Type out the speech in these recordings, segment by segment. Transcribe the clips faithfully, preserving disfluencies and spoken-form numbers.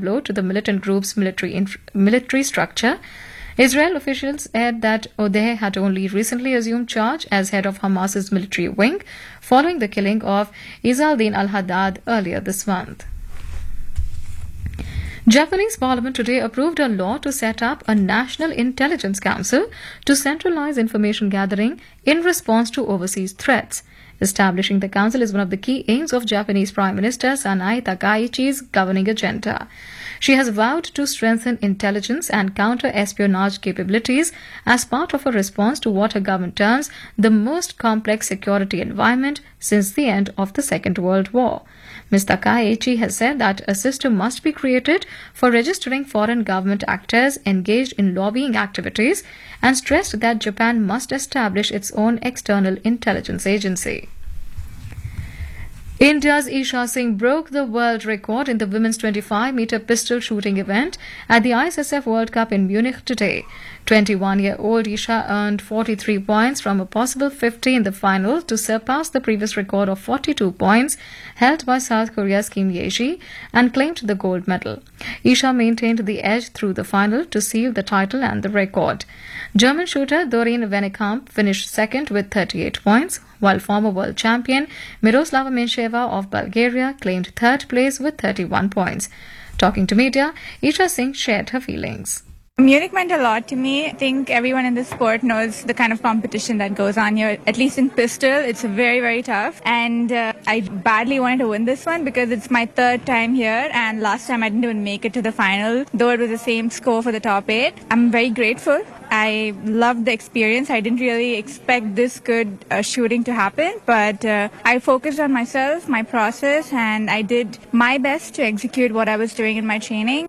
blow to the militant group's military inf- military structure. Israel officials said that Odeh had only recently assumed charge as head of Hamas's military wing, following the killing of Izz-al-Din al-Haddad earlier this month. Japanese parliament today approved a law to set up a National Intelligence Council to centralize information gathering in response to overseas threats. Establishing the council is one of the key aims of Japanese Prime Minister Sanae Takaichi's governing agenda. She has vowed to strengthen intelligence and counter-espionage capabilities as part of a response to what her government terms the most complex security environment since the end of the Second World War. Miz Takaichi has said that a system must be created for registering foreign government actors engaged in lobbying activities and stressed that Japan must establish its own external intelligence agency. India's Isha Singh broke the world record in the women's twenty-five meter pistol shooting event at the I S S F World Cup in Munich today. twenty-one-year-old Isha earned forty-three points from a possible fifty in the final to surpass the previous record of forty-two points held by South Korea's Kim Ye-ji and claimed the gold medal. Isha maintained the edge through the final to seal the title and the record. German shooter Doreen Wennekamp finished second with thirty-eight points, while former world champion Miroslava Mincheva of Bulgaria claimed third place with thirty-one points. Talking to media, Isha Singh shared her feelings. Munich meant a lot to me. I think everyone in the sport knows the kind of competition that goes on here. At least in pistol, it's very, very tough. And uh, I badly wanted to win this one because it's my third time here. And last time I didn't even make it to the final, though it was the same score for the top eight. I'm very grateful. I loved the experience. I didn't really expect this good uh, shooting to happen, but uh, I focused on myself, my process, and I did my best to execute what I was doing in my training.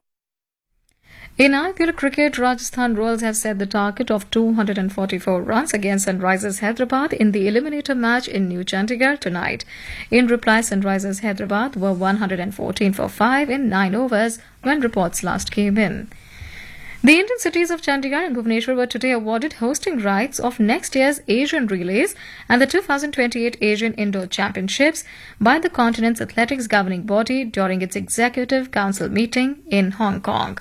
In I P L cricket, Rajasthan Royals have set the target of two hundred forty-four runs against Sunrisers Hyderabad in the eliminator match in New Chandigarh tonight. In reply, Sunrisers Hyderabad were one hundred fourteen for five in nine overs when reports last came in. The Indian cities of Chandigarh and Bhubaneswar were today awarded hosting rights of next year's Asian Relays and the two thousand twenty-eight Asian Indoor Championships by the continent's athletics governing body during its Executive Council meeting in Hong Kong.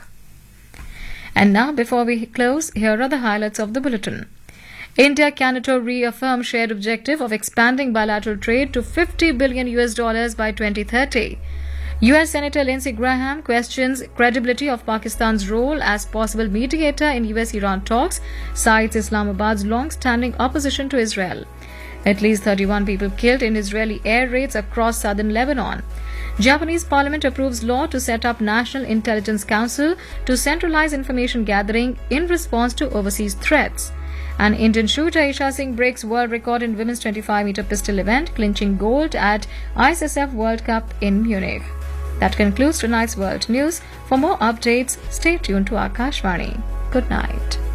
And now, before we close, here are the highlights of the bulletin. India Canada reaffirmed shared objective of expanding bilateral trade to fifty billion U S dollars by twenty thirty. U S Senator Lindsey Graham questions credibility of Pakistan's role as possible mediator in U S Iran talks, cites Islamabad's long-standing opposition to Israel. At least thirty-one people killed in Israeli air raids across southern Lebanon. Japanese parliament approves law to set up National Intelligence Council to centralize information gathering in response to overseas threats. An Indian shooter Isha Singh breaks world record in women's twenty-five meter pistol event, clinching gold at I S S F World Cup in Munich. That concludes tonight's World News. For more updates, stay tuned to Akashvani. Good night.